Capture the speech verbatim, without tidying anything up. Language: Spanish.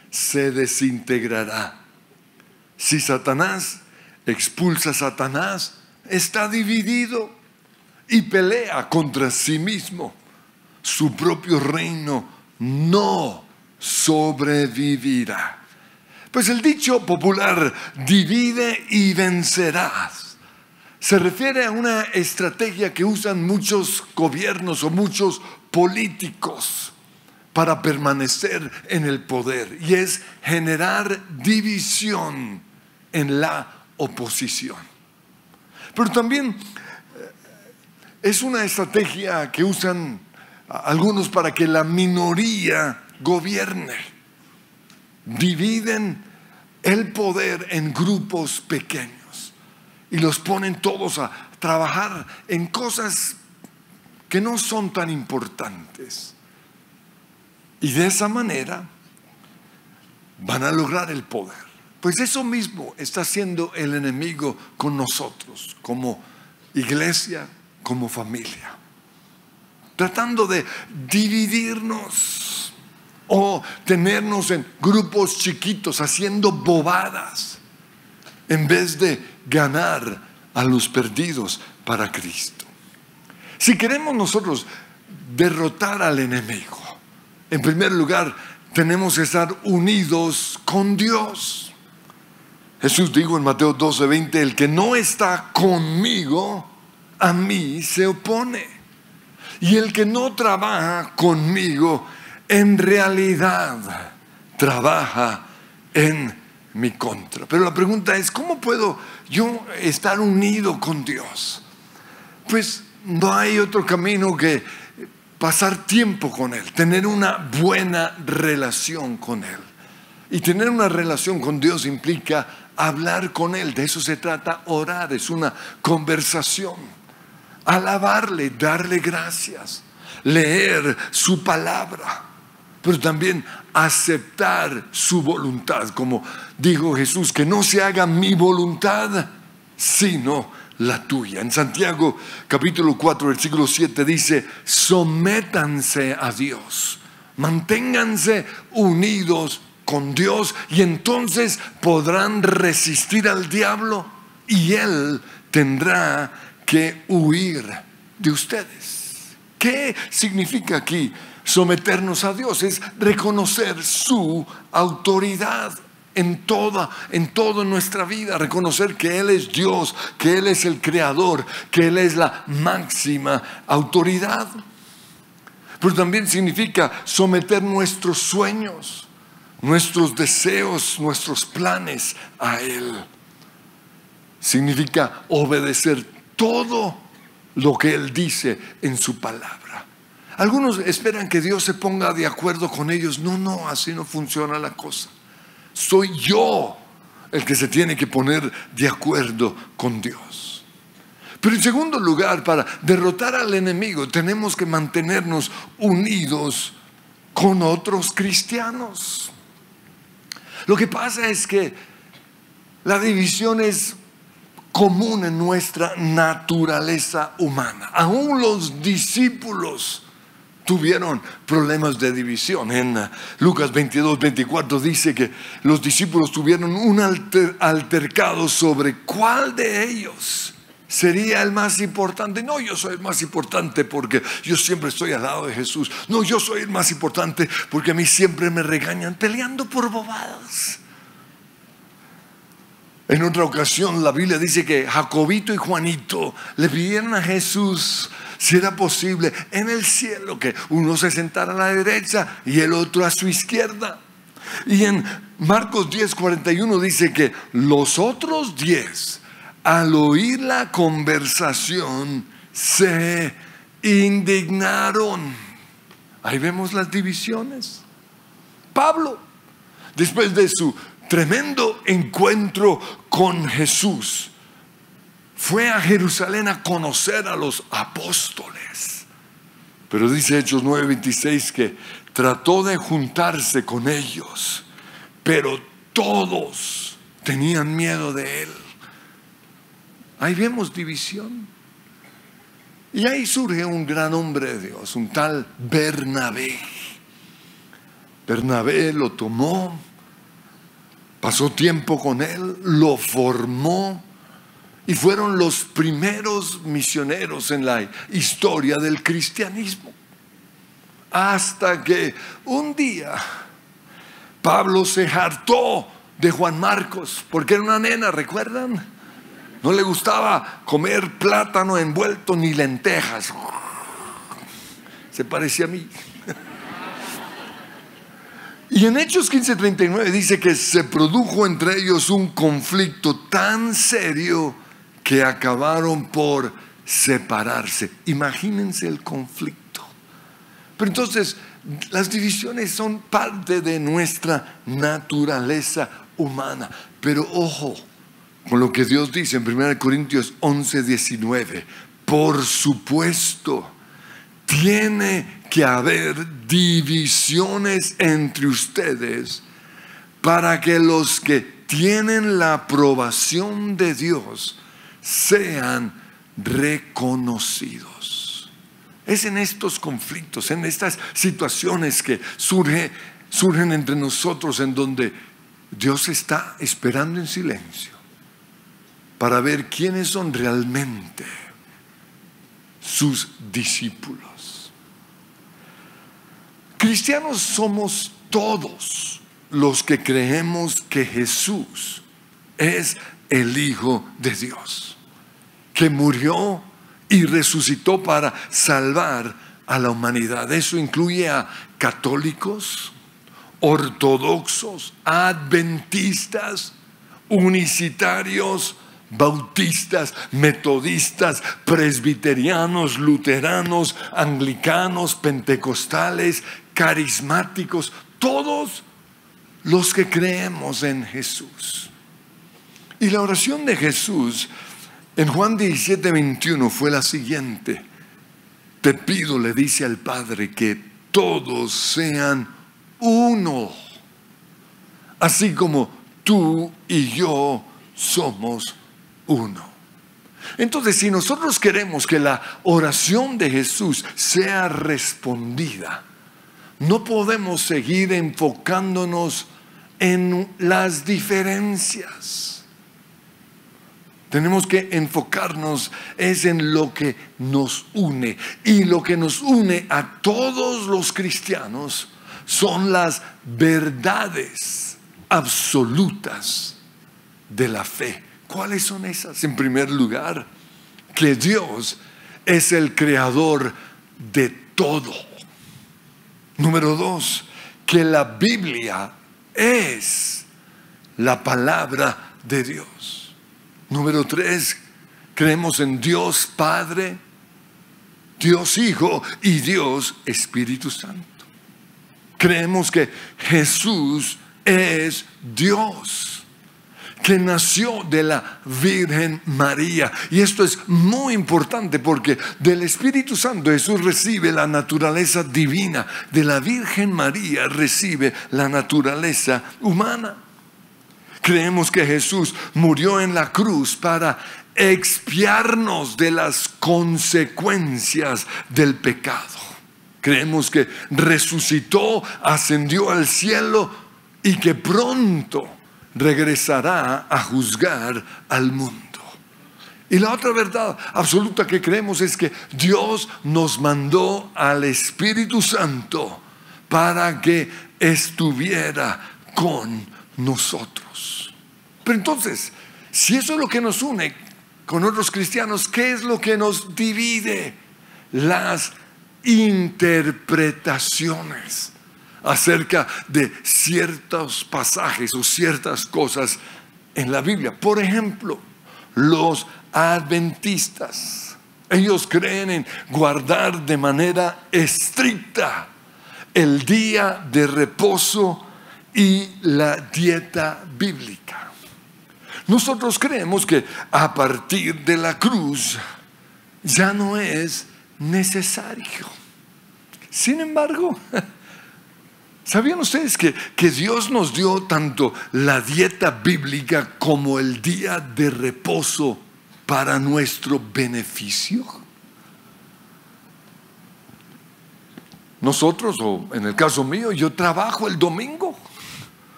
se desintegrará. Si Satanás expulsa a Satanás, está dividido y pelea contra sí mismo. Su propio reino no sobrevivirá. Pues el dicho popular, divide y vencerás, se refiere a una estrategia que usan muchos gobiernos o muchos políticos para permanecer en el poder, y es generar división en la oposición. Pero también es una estrategia que usan algunos para que la minoría gobierne. Dividen el poder en grupos pequeños y los ponen todos a trabajar en cosas que no son tan importantes. Y de esa manera van a lograr el poder. Pues eso mismo está haciendo el enemigo con nosotros, como iglesia, como familia. Tratando de dividirnos o tenernos en grupos chiquitos, haciendo bobadas, en vez de ganar a los perdidos para Cristo. Si queremos nosotros derrotar al enemigo, en primer lugar, tenemos que estar unidos con Dios. Jesús dijo en Mateo doce veinte, el que no está conmigo, a mí se opone. Y el que no trabaja conmigo, en realidad trabaja en mi contra. Pero la pregunta es, ¿cómo puedo yo estar unido con Dios? Pues no hay otro camino que pasar tiempo con Él, tener una buena relación con Él. Y tener una relación con Dios implica hablar con Él. De eso se trata orar, es una conversación. Alabarle, darle gracias, leer su palabra, pero también aceptar su voluntad, como dijo Jesús, que no se haga mi voluntad, sino la tuya. En Santiago capítulo cuatro, versículo siete dice, sométanse a Dios, manténganse unidos con Dios, y entonces podrán resistir al diablo, y Él tendrá que huir de ustedes. ¿Qué significa aquí someternos a Dios? Es reconocer su autoridad en toda, en toda nuestra vida, reconocer que Él es Dios, que Él es el creador, que Él es la máxima autoridad. Pero también significa someter nuestros sueños, nuestros deseos, nuestros planes a Él. Significa obedecer todo lo que Él dice en su palabra. Algunos esperan que Dios se ponga de acuerdo con ellos. No, no, así no funciona la cosa. Soy yo el que se tiene que poner de acuerdo con Dios. Pero en segundo lugar, para derrotar al enemigo, tenemos que mantenernos unidos con otros cristianos. Lo que pasa es que la división es común en nuestra naturaleza humana. Aún los discípulos tuvieron problemas de división. En Lucas veintidós, veinticuatro dice que los discípulos tuvieron un alter, altercado sobre cuál de ellos sería el más importante. No, yo soy el más importante porque yo siempre estoy al lado de Jesús. No, yo soy el más importante porque a mí siempre me regañan, peleando por bobadas. En otra ocasión la Biblia dice que Jacobito y Juanito le pidieron a Jesús si era posible en el cielo que uno se sentara a la derecha y el otro a su izquierda. Y en Marcos diez, cuarenta y uno dice que los otros diez, al oír la conversación, se indignaron. Ahí vemos las divisiones. Pablo, después de su tremendo encuentro con Jesús, fue a Jerusalén a conocer a los apóstoles. Pero dice Hechos nueve veintiséis que trató de juntarse con ellos, pero todos tenían miedo de él. Ahí vemos división. Y ahí surge un gran hombre de Dios, un tal Bernabé. Bernabé lo tomó pasó tiempo con él, lo formó y fueron los primeros misioneros en la historia del cristianismo. Hasta que un día Pablo se hartó de Juan Marcos, porque era una nena, ¿recuerdan? No le gustaba comer plátano envuelto ni lentejas. Se parecía a mí. Y en Hechos quince treinta y nueve dice que se produjo entre ellos un conflicto tan serio que acabaron por separarse. Imagínense el conflicto. Pero entonces, las divisiones son parte de nuestra naturaleza humana. Pero ojo con lo que Dios dice en primera Corintios once, diecinueve. Por supuesto, tiene que haber divisiones entre ustedes para que los que tienen la aprobación de Dios sean reconocidos. Es en estos conflictos, en estas situaciones que surge, surgen entre nosotros, en donde Dios está esperando en silencio para ver quiénes son realmente sus discípulos. Cristianos somos todos los que creemos que Jesús es el Hijo de Dios, que murió y resucitó para salvar a la humanidad. Eso incluye a católicos, ortodoxos, adventistas, unicitarios, bautistas, metodistas, presbiterianos, luteranos, anglicanos, pentecostales, carismáticos, todos los que creemos en Jesús. Y la oración de Jesús en Juan diecisiete, veintiuno fue la siguiente: te pido, le dice al Padre, que todos sean uno, así como tú y yo somos uno. Entonces, si nosotros queremos que la oración de Jesús sea respondida, no podemos seguir enfocándonos en las diferencias. Tenemos que enfocarnos es en lo que nos une. Y lo que nos une a todos los cristianos son las verdades absolutas de la fe. ¿Cuáles son esas? En primer lugar, que Dios es el creador de todo. Número dos, que la Biblia es la palabra de Dios. Número tres, creemos en Dios Padre, Dios Hijo y Dios Espíritu Santo. Creemos que Jesús es Dios, que nació de la Virgen María. Y esto es muy importante porque del Espíritu Santo Jesús recibe la naturaleza divina, de la Virgen María recibe la naturaleza humana. Creemos que Jesús murió en la cruz para expiarnos de las consecuencias del pecado. Creemos que resucitó, ascendió al cielo y que pronto regresará a juzgar al mundo. Y la otra verdad absoluta que creemos es que Dios nos mandó al Espíritu Santo para que estuviera con nosotros. Pero entonces, si eso es lo que nos une con otros cristianos, ¿qué es lo que nos divide? Las interpretaciones acerca de ciertos pasajes o ciertas cosas en la Biblia. Por ejemplo, los adventistas, ellos creen en guardar de manera estricta el día de reposo y la dieta bíblica. Nosotros creemos que a partir de la cruz ya no es necesario. Sin embargo, ¿sabían ustedes que, que Dios nos dio tanto la dieta bíblica como el día de reposo para nuestro beneficio? Nosotros, o en el caso mío, yo trabajo el domingo.